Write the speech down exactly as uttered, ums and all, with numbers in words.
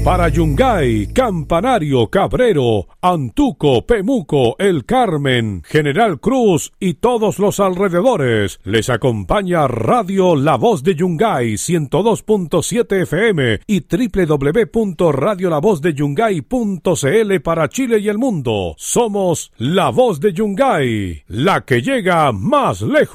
Para Yungay, Campanario, Cabrero, Antuco, Pemuco, El Carmen, General Cruz y todos los alrededores, les acompaña Radio La Voz de Yungay ciento dos punto siete F M y doble u doble u doble u punto radio la voz de yungay punto c l para Chile y el mundo. Somos La Voz de Yungay, la que llega más lejos.